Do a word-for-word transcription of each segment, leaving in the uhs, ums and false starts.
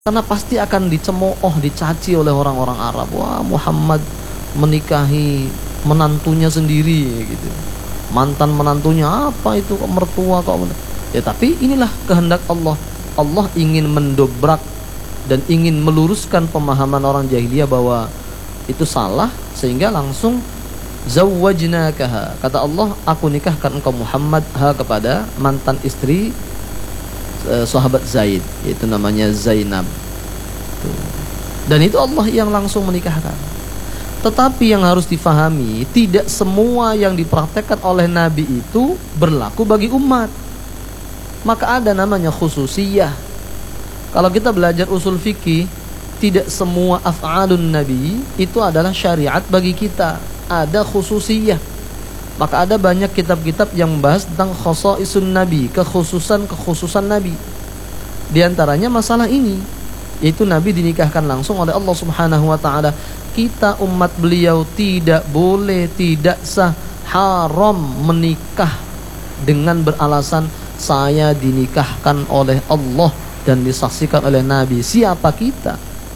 Karena pasti akan dicemooh, dicaci oleh orang-orang Arab. Wah, Muhammad menikahi menantunya sendiri gitu. Mantan menantunya apa itu, kok mertua kok. Ya tapi inilah kehendak Allah. Allah ingin mendobrak dan ingin meluruskan pemahaman orang jahiliyah bahwa itu salah, sehingga langsung zawwajnakaha. Kata Allah, aku nikahkan engkau Muhammad ha kepada mantan istri eh, sahabat Zaid, yaitu namanya Zainab. Tuh. Dan itu Allah yang langsung menikahkan. Tetapi yang harus difahami, tidak semua yang dipraktekkan oleh Nabi itu berlaku bagi umat. Maka ada namanya khususiyah. Kalau kita belajar usul fikih, tidak semua af'alun Nabi itu adalah syariat bagi kita. Ada khususiyah. Maka ada banyak kitab-kitab yang membahas tentang khosaisun Nabi, kekhususan-kekhususan Nabi. Di antaranya masalah ini, yaitu Nabi dinikahkan langsung oleh Allah Subhanahu wa taala. Kita umat beliau tidak boleh, tidak sah, haram menikah dengan beralasan saya dinikahkan oleh Allah dan disaksikan oleh Nabi. Siapa kita?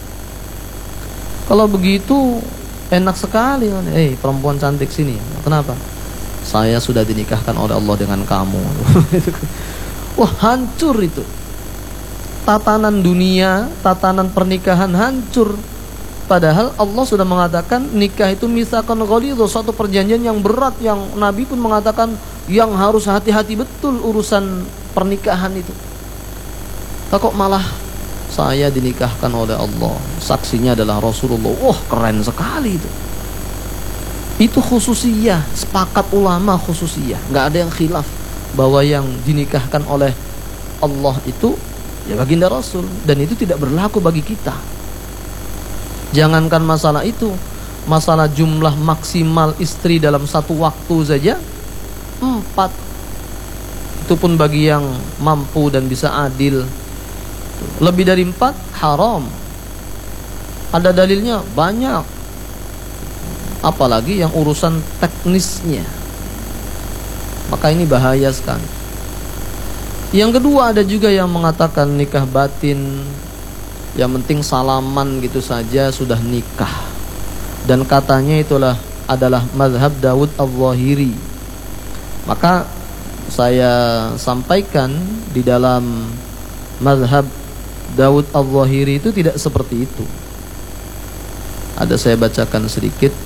Kalau begitu enak sekali. Eh hey, perempuan cantik sini. Kenapa? Saya sudah dinikahkan oleh Allah dengan kamu. Wah, hancur itu. Tatanan dunia, tatanan pernikahan hancur. Padahal Allah sudah mengatakan nikah itu mitsaqan ghalidh, suatu perjanjian yang berat, yang Nabi pun mengatakan yang harus hati-hati betul urusan pernikahan itu. Kok malah saya dinikahkan oleh Allah, saksinya adalah Rasulullah. Wah, keren sekali itu. Itu khususiyah, sepakat ulama khususiyah. Nggak ada yang khilaf bahwa yang dinikahkan oleh Allah itu ya baginda Rasul, dan itu tidak berlaku bagi kita. Jangankan masalah itu, masalah jumlah maksimal istri dalam satu waktu saja empat. Itu pun bagi yang mampu dan bisa adil. Lebih dari empat haram. Ada dalilnya banyak. Apalagi yang urusan teknisnya. Maka ini bahaya sekali. Yang kedua, ada juga yang mengatakan nikah batin, yang penting salaman gitu saja sudah nikah. Dan katanya itulah adalah mazhab Dawud al-Zahiri. Maka saya sampaikan di dalam mazhab Dawud al-Zahiri itu tidak seperti itu. Ada saya bacakan sedikit.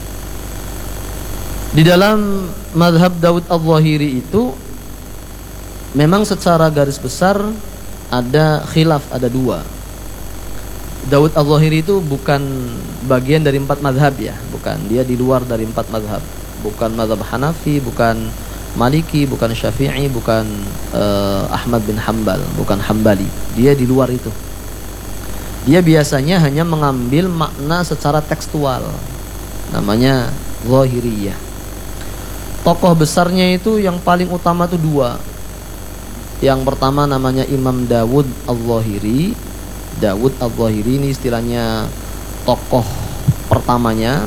Di dalam mazhab Dawud al-Zahiri itu memang secara garis besar ada khilaf, ada dua. Dawud al-Zahiri itu bukan bagian dari empat mazhab ya, bukan. Dia di luar dari empat mazhab. Bukan mazhab Hanafi, bukan Maliki, bukan Syafi'i, bukan uh, Ahmad bin Hambal, bukan Hambali. Dia di luar itu. Dia biasanya hanya mengambil makna secara tekstual. Namanya Zahiriyah. Tokoh besarnya itu yang paling utama itu dua. Yang pertama namanya Imam Dawud al-Zahiri. Dawud al-Zahiri ini istilahnya tokoh pertamanya.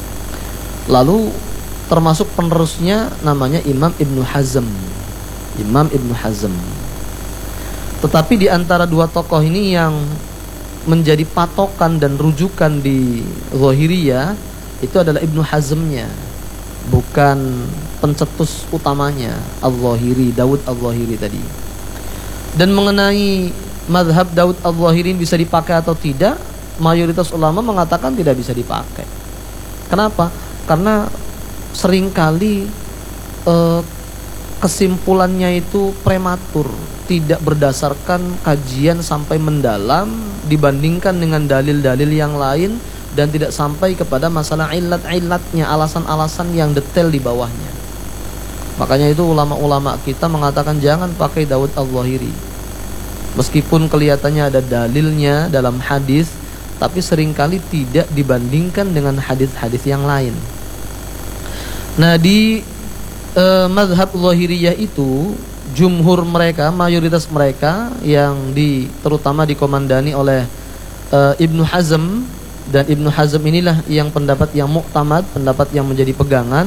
Lalu termasuk penerusnya namanya Imam Ibnu Hazm. Imam Ibnu Hazm. Tetapi di antara dua tokoh ini yang menjadi patokan dan rujukan di Zahiriyah itu adalah Ibnu Hazmnya, bukan pencetus utamanya al-Zahiri, Dawud al-Zahiri tadi. Dan mengenai mazhab Dawud al-Zahiri bisa dipakai atau tidak, mayoritas ulama mengatakan tidak bisa dipakai. Kenapa? Karena seringkali eh, kesimpulannya itu prematur, tidak berdasarkan kajian sampai mendalam dibandingkan dengan dalil-dalil yang lain, dan tidak sampai kepada masalah ilat-ilatnya, alasan-alasan yang detail di bawahnya. Makanya itu ulama-ulama kita mengatakan jangan pakai Dawud al-Zahiri. Meskipun kelihatannya ada dalilnya dalam hadis, tapi seringkali tidak dibandingkan dengan hadis-hadis yang lain. Nah, di eh, mazhab Zahiriyah itu, jumhur mereka, mayoritas mereka yang di terutama dikomandani oleh eh, Ibnu Hazm, dan Ibnu Hazm inilah yang pendapat yang muktamad, pendapat yang menjadi pegangan.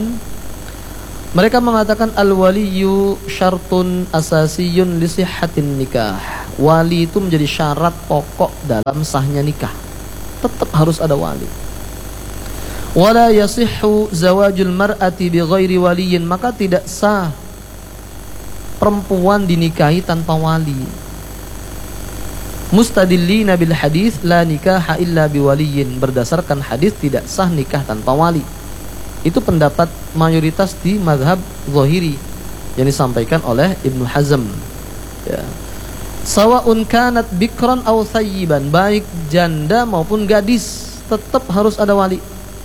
Mereka mengatakan al-waliyyu syartun asasiyun li sihhatin nikah. wali itu menjadi syarat pokok dalam sahnya nikah. Tetap harus ada wali. Wala yasihhu zawajul mar'ati bighairi waliyin, maka tidak sah perempuan dinikahi tanpa wali. Mustadillina bil hadis la nikaha illa biwaliyin, berdasarkan hadis tidak sah nikah tanpa wali. Itu pendapat mayoritas di mazhab Zahiri yang disampaikan oleh Ibnu Hazm. Ya. Sawa'un kanat bikran aw thayyiban, baik janda maupun gadis tetap harus ada wali.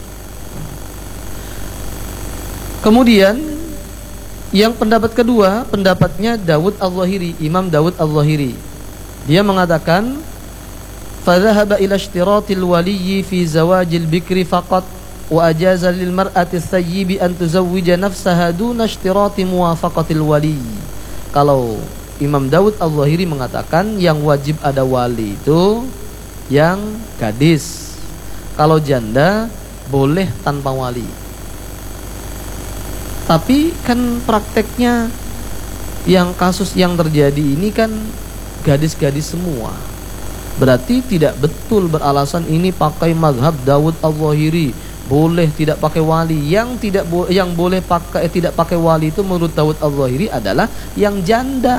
Kemudian yang pendapat kedua, pendapatnya Dawud Al-Zahiri, Imam Dawud Al-Zahiri. Dia mengatakan, "Fadhahaba ila ishtiratil waliyyi fi zawajil bikri faqat wa ajaza lil mar'ati thayyibi an tuzawwija nafsaha duna ishtirati muwafaqatil wali." Kalau Imam Dawud Al-Zahiri mengatakan yang wajib ada wali itu yang gadis. Kalau janda boleh tanpa wali. Tapi kan prakteknya yang kasus yang terjadi ini kan gadis-gadis semua. Berarti tidak betul beralasan ini pakai mazhab Dawud Al-Zahiri, boleh tidak pakai wali. Yang tidak bo- yang boleh pakai eh, tidak pakai wali itu menurut Dawud Al-Zahiri adalah yang janda.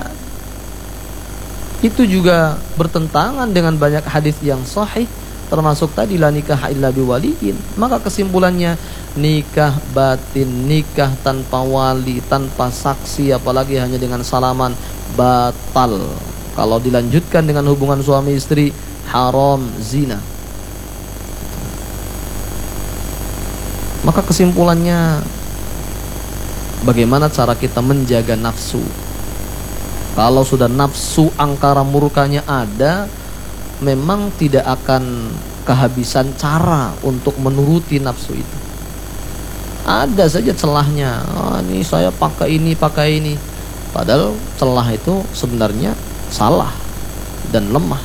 Itu juga bertentangan dengan banyak hadis yang sahih, termasuk tadi la nikah illa biwaliyin. Maka kesimpulannya nikah batin, nikah tanpa wali, tanpa saksi, apalagi hanya dengan salaman, batal. Kalau dilanjutkan dengan hubungan suami istri, haram, zina. Maka kesimpulannya, bagaimana cara kita menjaga nafsu? Kalau sudah nafsu angkara murkanya ada, memang tidak akan kehabisan cara untuk menuruti nafsu itu. Ada saja celahnya. Oh, ini saya pakai ini, pakai ini. Padahal celah itu sebenarnya salah dan lemah.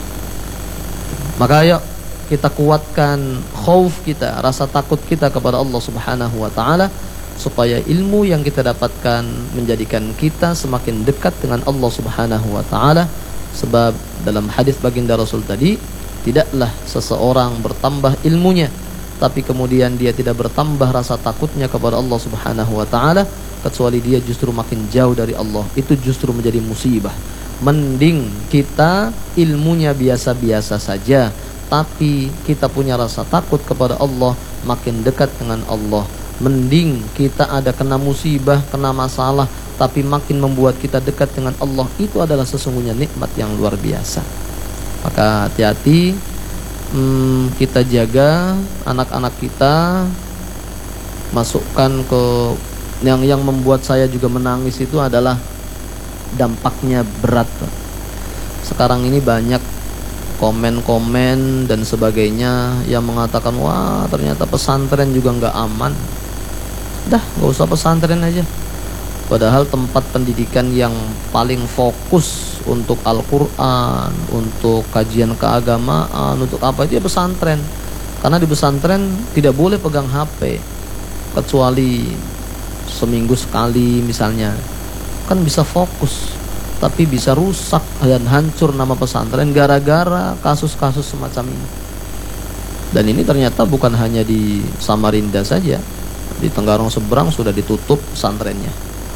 Maka ayo kita kuatkan khauf kita, rasa takut kita kepada Allah Subhanahu wa taala, supaya ilmu yang kita dapatkan menjadikan kita semakin dekat dengan Allah Subhanahu wa taala. Sebab dalam hadis baginda Rasul tadi, tidaklah seseorang bertambah ilmunya tapi kemudian dia tidak bertambah rasa takutnya kepada Allah Subhanahu wa taala, kecuali dia justru makin jauh dari Allah. Itu justru menjadi musibah. Mending kita ilmunya biasa-biasa saja, tapi kita punya rasa takut kepada Allah, makin dekat dengan Allah. Mending kita ada kena musibah, kena masalah, tapi makin membuat kita dekat dengan Allah. Itu adalah sesungguhnya nikmat yang luar biasa. Maka hati-hati, hmm, kita jaga anak-anak kita. Masukkan ke yang yang membuat saya juga menangis itu adalah dampaknya berat. Sekarang ini banyak komen-komen dan sebagainya yang mengatakan, wah ternyata pesantren juga nggak aman. Dah, nggak usah pesantren aja. Padahal tempat pendidikan yang paling fokus untuk Al-Quran, untuk kajian keagamaan, untuk apa itu ya pesantren. Karena di pesantren tidak boleh pegang H P, kecuali seminggu sekali misalnya. Kan bisa fokus, tapi bisa rusak dan hancur nama pesantren gara-gara kasus-kasus semacam ini. Dan ini ternyata bukan hanya di Samarinda saja. Di Tenggarong seberang sudah ditutup pesantrennya.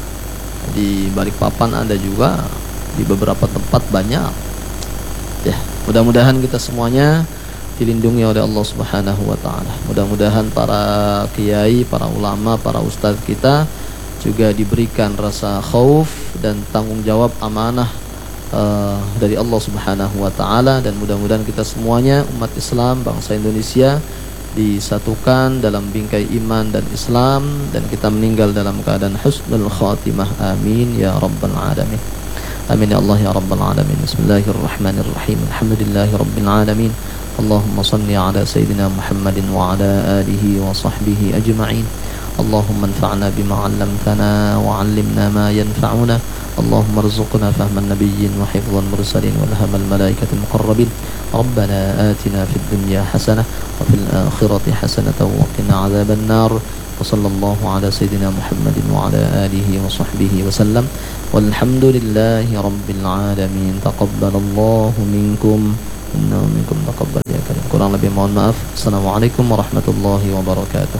Di Balikpapan ada juga, di beberapa tempat banyak. Ya, mudah-mudahan kita semuanya dilindungi oleh Allah Subhanahu wa taala. Mudah-mudahan para kiai, para ulama, para ustadz kita juga diberikan rasa khauf dan tanggung jawab amanah uh, dari Allah Subhanahu wa taala, dan mudah-mudahan kita semuanya umat Islam bangsa Indonesia disatukan dalam bingkai iman dan Islam, dan kita meninggal dalam keadaan husnul khatimah. Amin ya rabbal alamin. Amin ya Allah ya rabbal alamin. Bismillahirrahmanirrahim. Alhamdulillahi rabbil alamin. Allahumma salli ala sayyidina Muhammadin wa ala alihi wa sahbihi ajma'in. اللهم انفعنا بما علمتنا وعلمنا ما ينفعنا. اللهم ارزقنا فهم النبيين وحفظ المرسلين والهم الملائكة المقربين. ربنا آتنا في الدنيا حسنة وفي الآخرة حسنة وقنا عذاب النار. sallallahu ala sayyidina Muhammadin wa ala alihi wa sahbihi wa sallam. Walhamdulillahi rabbil alamin. Taqabbalallahu minkum innahu minkum taqabbal ya karim. Kurang lebih mohon maaf. Assalamualaikum warahmatullahi wabarakatuh.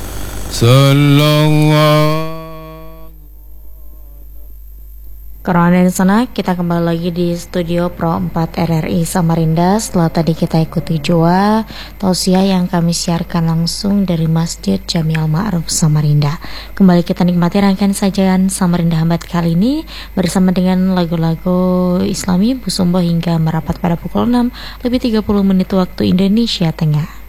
Sallallahu. Karena di sana kita kembali lagi di studio Pro empat R R I Samarinda. Setelah tadi kita ikuti doa tausiah yang kami siarkan langsung dari Masjid Jami Al Ma'ruf Samarinda. Kembali kita nikmati rangkaian sajian Samarinda Hambat kali ini bersama dengan lagu-lagu Islami Busumbo hingga merapat pada pukul enam lebih tiga puluh menit waktu Indonesia Tengah.